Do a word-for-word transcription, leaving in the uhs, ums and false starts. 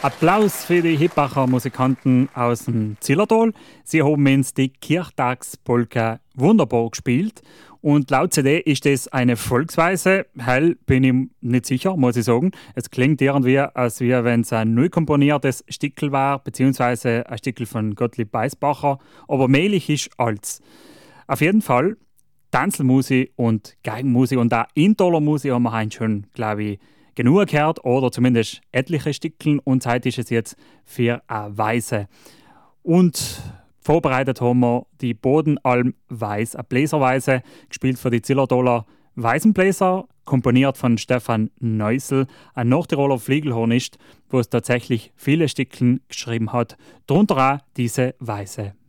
Applaus für die Hippacher Musikanten aus dem Zillertal. Sie haben uns die Kirchtagspolka wunderbar gespielt. Und laut C D ist das eine Volksweise. Hell bin ich nicht sicher, muss ich sagen. Es klingt irgendwie, als wäre, wenn es ein neu komponiertes Stickel war, beziehungsweise ein Stickel von Gottlieb Beisbacher. Aber mehlig ist alles. Auf jeden Fall Tanzelmusik und Geigenmusik und auch Intoler Musik haben wir heute schon, glaube ich, genug gehört oder zumindest etliche Stickeln und Zeit ist es jetzt für eine Weise. Und vorbereitet haben wir die Bodenalm Weiß, eine Bläserweise, gespielt für die Zillertaler Weißenbläser, komponiert von Stefan Neusel, ein Nordtiroler Flügelhornist, wo es tatsächlich viele Stickeln geschrieben hat, darunter auch diese Weise.